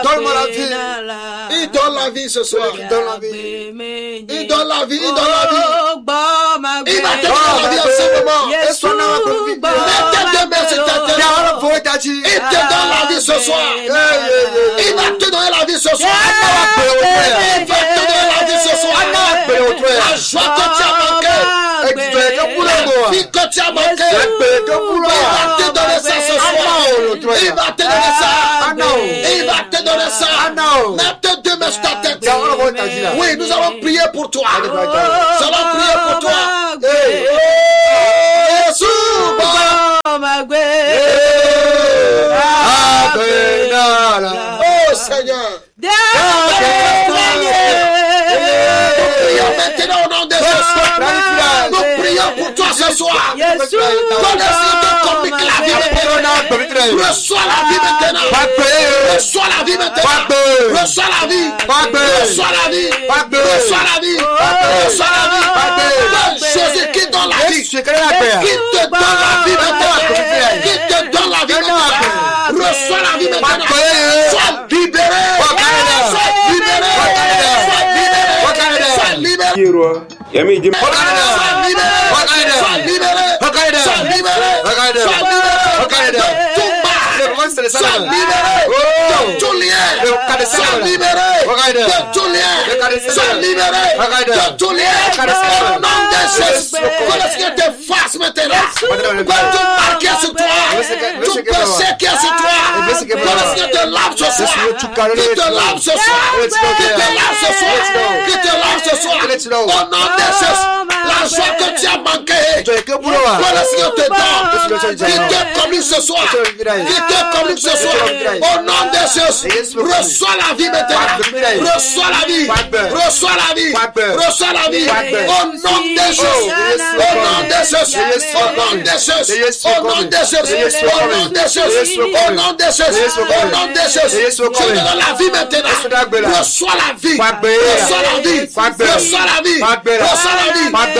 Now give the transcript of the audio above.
Donne-moi la vie. Il donne la vie ce soir. Il donne la vie. Il donne la vie. Il donne la vie. Il va te donner la vie en ce moment. Et son âme pour vie. Mets tes deux mains sur ta tête. Il te donne la vie ce soir. Il va te donner la vie ce soir. Il va te donner la vie ce soir. La joie que tu as manqué. La vie que tu as manqué. Il va te donner ça ce soir. Il va te donner ça. Il va te donner ça. Mets tes deux mains sur ta tête. Oui, nous allons prier pour toi. Nous allons prier pour toi. Oh Seigneur. Nous prions maintenant au nom de Jésus. Nous prions pour toi ce soir. Communique la vie maintenant. Reçois la vie maintenant. Reçois la vie maintenant. Reçois la vie. Reçois la vie. Reçois la vie. Reçois la vie. Jésus qui donne la vie. Qui te donne la vie maintenant. Qui te donne la vie maintenant. Reçois la vie maintenant. Sois libéré. Sois libéré. Sois libéré. Sois libéré de tout lien. Sois libéré de tout lien. Sois libéré de tout lien. Au nom de Jésus. Connais-ce que tes faces maintenant. Tout mal qui est sur toi. Tout péché qui est sur toi. Connais-ce que te lave ce soir. Qui te lave ce soir. Qui te lave ce soir. Qui te lave ce soir. Au nom de Jésus. La joie que tu as manqué. Connais-ce que te donne. Qui te communique ce soir. Qui te communique ce soir. Au nom de Jésus. Reçois la vie maintenant. Reçois la vie. Reçois la vie. Reçois la vie. Au nom de Jésus. Au nom de Jésus. Au nom de Jésus. Au nom de Jésus. Au nom de Jésus. Au nom de Jésus. Au nom de Jésus. Je te donne la vie maintenant. Reçois la vie. Reçois la vie. Reçois la vie. Reçois la vie.